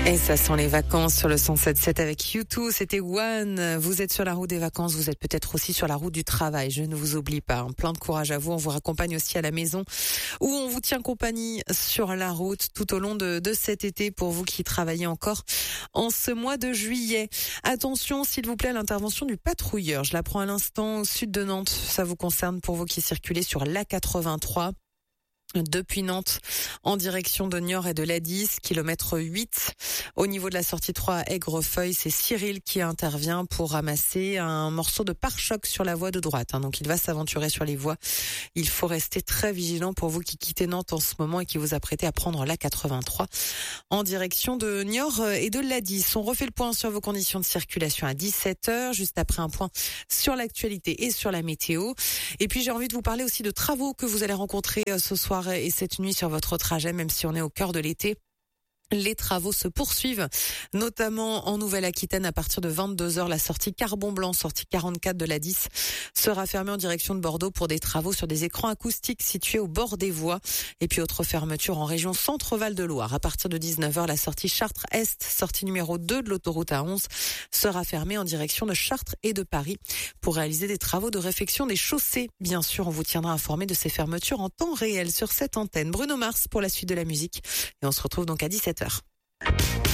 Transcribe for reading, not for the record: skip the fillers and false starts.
Et ça sent les vacances sur le 107.7 avec U2, c'était One. Vous êtes sur la route des vacances, vous êtes peut-être aussi sur la route du travail, je ne vous oublie pas. Plein de courage à vous, on vous raccompagne aussi à la maison où on vous tient compagnie sur la route tout au long de cet été pour vous qui travaillez encore en ce mois de juillet. Attention s'il vous plaît à l'intervention du patrouilleur, je la prends à l'instant au sud de Nantes, ça vous concerne pour vous qui circulez sur l'A83. Depuis Nantes, en direction de Niort et de l'A10, kilomètre 8. Au niveau de la sortie 3 à Aigrefeuille, c'est Cyril qui intervient pour ramasser un morceau de pare-choc sur la voie de droite. Donc il va s'aventurer sur les voies. Il faut rester très vigilant pour vous qui quittez Nantes en ce moment et qui vous apprêtez à prendre l'A83 en direction de Niort et de l'A10. On refait le point sur vos conditions de circulation à 17h, juste après un point sur l'actualité et sur la météo. Et puis j'ai envie de vous parler aussi de travaux que vous allez rencontrer ce soir et cette nuit sur votre trajet, même si on est au cœur de l'été. Les travaux se poursuivent, notamment en Nouvelle-Aquitaine à partir de 22h. La sortie Carbon Blanc, sortie 44 de l'A10, sera fermée en direction de Bordeaux pour des travaux sur des écrans acoustiques situés au bord des voies. Et puis autre fermeture en région Centre-Val de Loire. À partir de 19h, la sortie Chartres-Est, sortie numéro 2 de l'autoroute A11, sera fermée en direction de Chartres et de Paris pour réaliser des travaux de réfection des chaussées. Bien sûr, on vous tiendra informé de ces fermetures en temps réel sur cette antenne. Bruno Mars pour la suite de la musique. Et on se retrouve donc à 17h.